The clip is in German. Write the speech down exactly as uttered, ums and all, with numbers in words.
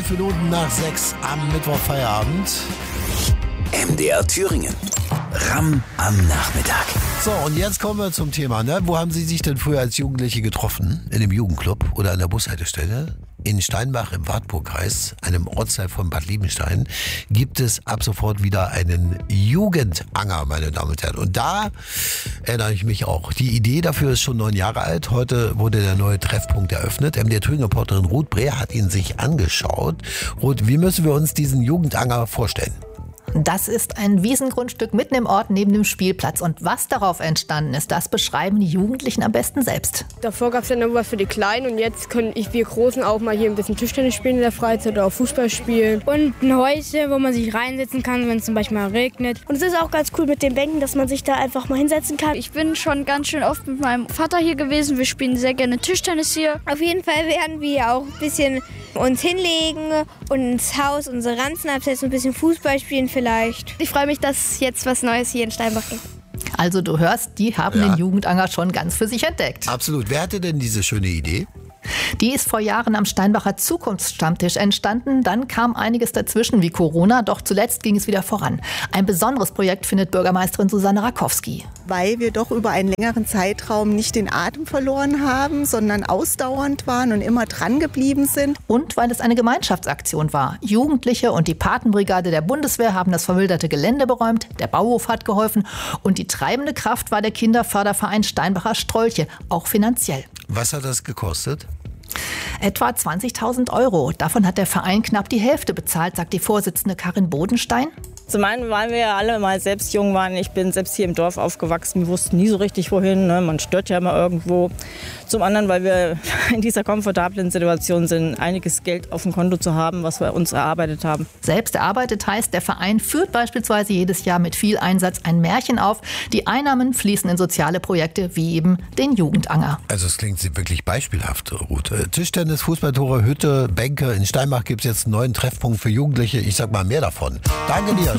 Fünf Minuten nach sechs am Mittwochfeierabend. M D R Thüringen. Ramm am Nachmittag. So, und jetzt kommen wir zum Thema. Ne? Wo haben Sie sich denn früher als Jugendliche getroffen? In dem Jugendclub oder an der Bushaltestelle? In Steinbach im Wartburgkreis, einem Ortsteil von Bad Liebenstein, gibt es ab sofort wieder einen Jugendanger, meine Damen und Herren. Und da erinnere ich mich auch. Die Idee dafür ist schon neun Jahre alt. Heute wurde der neue Treffpunkt eröffnet. M D R Thüringen-Reporterin Ruth Brehr hat ihn sich angeschaut. Ruth, wie müssen wir uns diesen Jugendanger vorstellen? Das ist ein Wiesengrundstück mitten im Ort neben dem Spielplatz. Und was darauf entstanden ist, das beschreiben die Jugendlichen am besten selbst. Davor gab es ja nur was für die Kleinen und jetzt können ich, wir Großen auch mal hier ein bisschen Tischtennis spielen in der Freizeit oder auch Fußball spielen. Und ein Häuschen, wo man sich reinsetzen kann, wenn es zum Beispiel mal regnet. Und es ist auch ganz cool mit den Bänken, dass man sich da einfach mal hinsetzen kann. Ich bin schon ganz schön oft mit meinem Vater hier gewesen. Wir spielen sehr gerne Tischtennis hier. Auf jeden Fall werden wir auch ein bisschen uns hinlegen und ins Haus unsere Ranzen absetzen, ein bisschen Fußball spielen vielleicht. Ich freue mich, dass jetzt was Neues hier in Steinbach gibt. Also du hörst, die haben Ja. den Jugendanger schon ganz für sich entdeckt. Absolut. Wer hatte denn diese schöne Idee? Die ist vor Jahren am Steinbacher Zukunftsstammtisch entstanden. Dann kam einiges dazwischen wie Corona, doch zuletzt ging es wieder voran. Ein besonderes Projekt findet Bürgermeisterin Susanne Rakowski. Weil wir doch über einen längeren Zeitraum nicht den Atem verloren haben, sondern ausdauernd waren und immer dran geblieben sind. Und weil es eine Gemeinschaftsaktion war. Jugendliche und die Patenbrigade der Bundeswehr haben das verwilderte Gelände beräumt, der Bauhof hat geholfen und die treibende Kraft war der Kinderförderverein Steinbacher Strolche, auch finanziell. Was hat das gekostet? Etwa zwanzigtausend Euro. Davon hat der Verein knapp die Hälfte bezahlt, sagt die Vorsitzende Karin Bodenstein. Zum einen, weil wir ja alle mal selbst jung waren. Ich bin selbst hier im Dorf aufgewachsen. Wir wussten nie so richtig, wohin. Ne? Man stört ja immer irgendwo. Zum anderen, weil wir in dieser komfortablen Situation sind, einiges Geld auf dem Konto zu haben, was wir uns erarbeitet haben. Selbst erarbeitet heißt, der Verein führt beispielsweise jedes Jahr mit viel Einsatz ein Märchen auf. Die Einnahmen fließen in soziale Projekte wie eben den Jugendanger. Also es klingt wirklich beispielhaft, Ruth. Tischtennis, Fußballtore, Hütte, Bänke. In Steinbach gibt es jetzt einen neuen Treffpunkt für Jugendliche. Ich sag mal mehr davon. Danke dir.